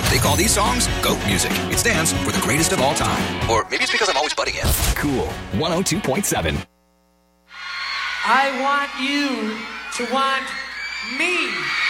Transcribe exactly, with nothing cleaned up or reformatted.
They call these songs GOAT music. It stands for the greatest of all time. Or maybe it's because I'm always butting in. Cool. one oh two point seven. I want you to want me.